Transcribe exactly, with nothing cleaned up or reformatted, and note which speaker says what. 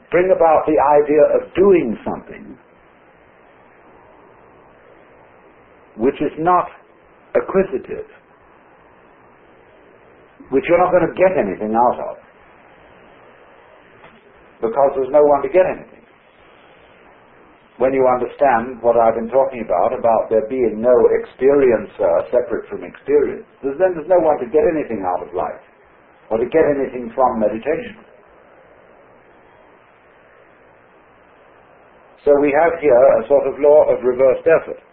Speaker 1: bring about the idea of doing something which is not acquisitive, which you're not going to get anything out of, because there's no one to get anything. When you understand what I've been talking about, about there being no experiencer separate from experience, there's then there's no one to get anything out of life, or to get anything from meditation. So we have here a sort of law of reversed effort.